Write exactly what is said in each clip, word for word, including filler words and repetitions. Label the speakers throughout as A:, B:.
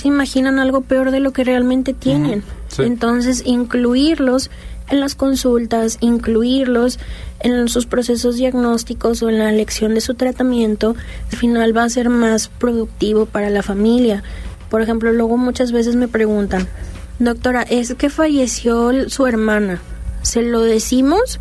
A: se imaginan algo peor de lo que realmente tienen. Uh-huh. Sí. Entonces, incluirlos en las consultas, incluirlos en sus procesos diagnósticos o en la elección de su tratamiento, al final va a ser más productivo para la familia. Por ejemplo, luego muchas veces me preguntan, doctora, ¿es que falleció su hermana? ¿Se lo decimos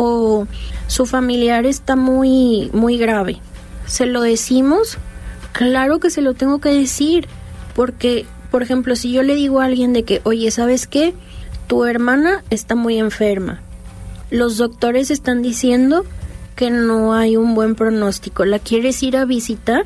A: o su familiar está muy, muy grave? ¿Se lo decimos? Claro que se lo tengo que decir, porque, por ejemplo, si yo le digo a alguien de que, oye, ¿sabes qué? Tu hermana está muy enferma. Los doctores están diciendo que no hay un buen pronóstico. ¿La quieres ir a visitar?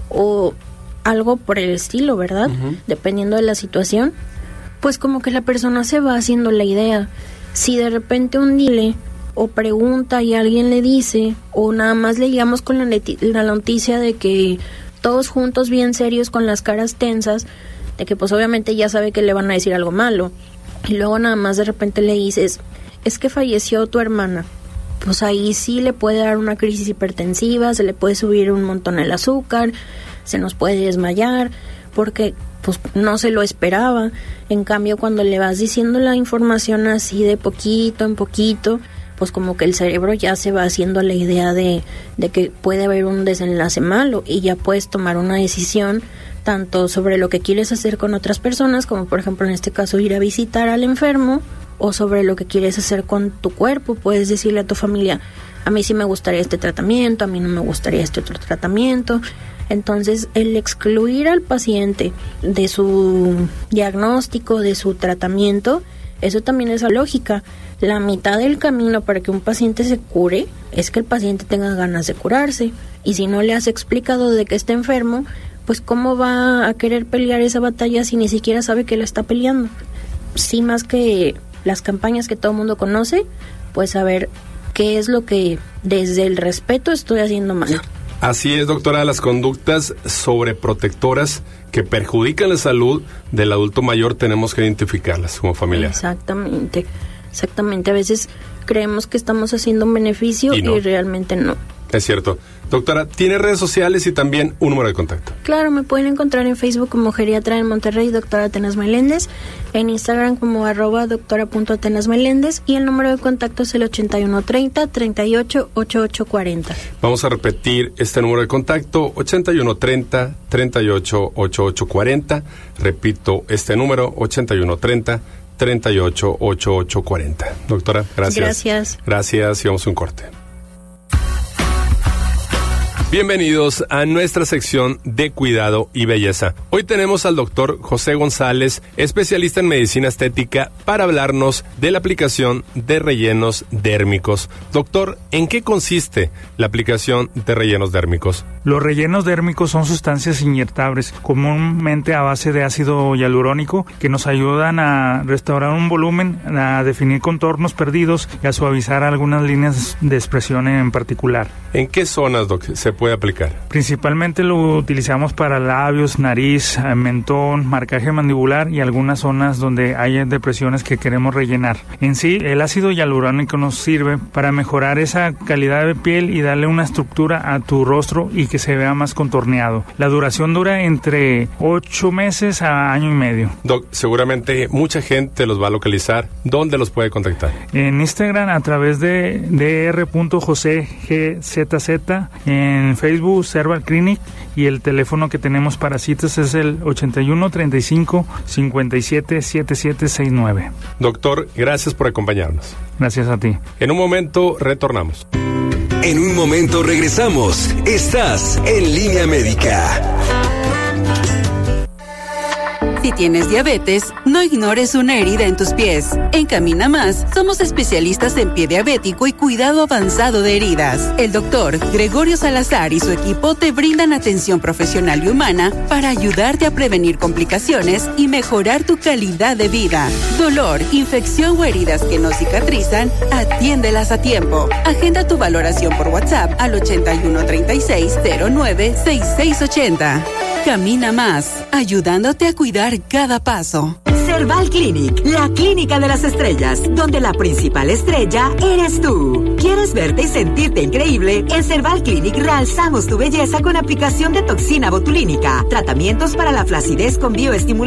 A: O algo por el estilo, ¿verdad? Uh-huh. Dependiendo de la situación. Pues como que la persona se va haciendo la idea. Si de repente un dile o pregunta y alguien le dice, o nada más le llegamos con la, neti- la noticia de que todos juntos bien serios con las caras tensas, de que pues obviamente ya sabe que le van a decir algo malo. Y luego nada más de repente le dices, es que falleció tu hermana. Pues ahí sí le puede dar una crisis hipertensiva, se le puede subir un montón el azúcar, se nos puede desmayar, porque pues no se lo esperaba. En cambio, cuando le vas diciendo la información así de poquito en poquito, pues como que el cerebro ya se va haciendo la idea de, de que puede haber un desenlace malo y ya puedes tomar una decisión tanto sobre lo que quieres hacer con otras personas, como por ejemplo en este caso ir a visitar al enfermo, o sobre lo que quieres hacer con tu cuerpo. Puedes decirle a tu familia, a mí sí me gustaría este tratamiento, a mí no me gustaría este otro tratamiento. Entonces, el excluir al paciente de su diagnóstico, de su tratamiento, eso también es la lógica. La mitad del camino para que un paciente se cure es que el paciente tenga ganas de curarse. Y si no le has explicado de que está enfermo, pues ¿cómo va a querer pelear esa batalla si ni siquiera sabe que la está peleando? Sí, más que las campañas que todo el mundo conoce, pues saber qué es lo que desde el respeto estoy haciendo mal.
B: Así es, doctora, las conductas sobreprotectoras que perjudican la salud del adulto mayor tenemos que identificarlas como familia.
A: Exactamente, exactamente. A veces creemos que estamos haciendo un beneficio y, no. y realmente no.
B: Es cierto. Doctora, ¿tiene redes sociales y también un número de contacto?
A: Claro, me pueden encontrar en Facebook como Geriatra en Monterrey, doctora Atenas Meléndez, en Instagram como arroba doctora punto Atenas Meléndez, y el número de contacto es el ochenta y uno treinta, treinta y ocho, ochenta y ocho cuarenta.
B: Vamos a repetir este número de contacto, ochenta y uno treinta, treinta y ocho, ochenta y ocho cuarenta. Repito, este número, ochenta y uno treinta, treinta y ocho, ochenta y ocho cuarenta. Doctora, gracias.
A: Gracias.
B: Gracias y vamos a un corte. Bienvenidos a nuestra sección de cuidado y belleza. Hoy tenemos al doctor José González, especialista en medicina estética, para hablarnos de la aplicación de rellenos dérmicos. Doctor, ¿en qué consiste la aplicación de rellenos dérmicos?
C: Los rellenos dérmicos son sustancias inyectables, comúnmente a base de ácido hialurónico, que nos ayudan a restaurar un volumen, a definir contornos perdidos y a suavizar algunas líneas de expresión en particular.
B: ¿En qué zonas, doc, se puede aplicar?
C: Principalmente lo utilizamos para labios, nariz, mentón, marcaje mandibular y algunas zonas donde hay depresiones que queremos rellenar. En sí, el ácido hialurónico nos sirve para mejorar esa calidad de piel y darle una estructura a tu rostro y que se vea más contorneado. La duración dura entre ocho meses a año y medio.
B: Doc, seguramente mucha gente los va a localizar. ¿Dónde los puede contactar?
C: En Instagram a través de dr punto jose g z z, en Facebook Serval Clinic, y el teléfono que tenemos para citas es el ochenta y uno treinta y cinco cincuenta y siete setenta y siete sesenta y nueve.
B: Doctor, gracias por acompañarnos.
C: Gracias a ti.
B: En un momento retornamos.
D: En un momento regresamos. Estás en Línea Médica.
E: Si tienes diabetes, no ignores una herida en tus pies. En Camina Más, somos especialistas en pie diabético y cuidado avanzado de heridas. El doctor Gregorio Salazar y su equipo te brindan atención profesional y humana para ayudarte a prevenir complicaciones y mejorar tu calidad de vida. Dolor, infección o heridas que no cicatrizan, atiéndelas a tiempo. Agenda tu valoración por WhatsApp al ochenta y uno treinta y seis cero nueve sesenta y seis ochenta. Camina Más, ayudándote a cuidar cada paso.
F: Se Cerval Clinic, la clínica de las estrellas, donde la principal estrella eres tú. ¿Quieres verte y sentirte increíble? En Cerval Clinic realzamos tu belleza con aplicación de toxina botulínica, tratamientos para la flacidez con bioestimulación